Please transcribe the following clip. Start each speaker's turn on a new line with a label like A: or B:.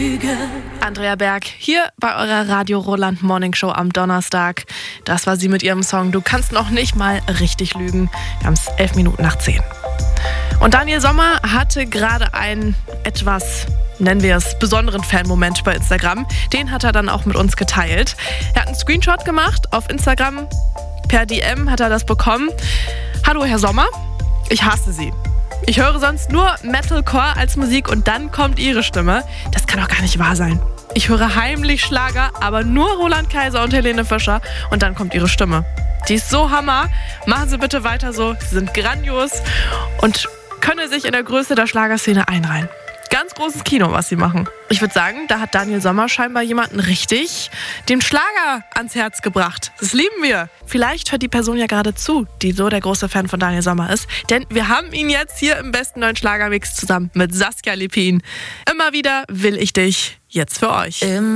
A: Andrea Berg hier bei eurer Radio Roland Morning Show am Donnerstag. Das war sie mit ihrem Song Du kannst noch nicht mal richtig lügen. Wir haben es 11 Minuten nach 10. Und Daniel Sommer hatte gerade einen etwas, nennen wir es, besonderen Fan-Moment bei Instagram. Den hat er dann auch mit uns geteilt. Er hat einen Screenshot gemacht auf Instagram. Per DM hat er das bekommen. Hallo Herr Sommer, ich hasse Sie. Ich höre sonst nur Metalcore als Musik und dann kommt Ihre Stimme. Das kann doch gar nicht wahr sein. Ich höre heimlich Schlager, aber nur Roland Kaiser und Helene Fischer und dann kommt Ihre Stimme. Die ist so Hammer. Machen Sie bitte weiter so. Sie sind grandios und können sich in der Größe der Schlagerszene einreihen. Ganz großes Kino, was sie machen. Ich würde sagen, da hat Daniel Sommer scheinbar jemanden richtig den Schlager ans Herz gebracht. Das lieben wir. Vielleicht hört die Person ja gerade zu, die so der große Fan von Daniel Sommer ist. Denn wir haben ihn jetzt hier im besten neuen Schlagermix zusammen mit Saskia Lippin. Immer wieder will ich dich, jetzt für euch.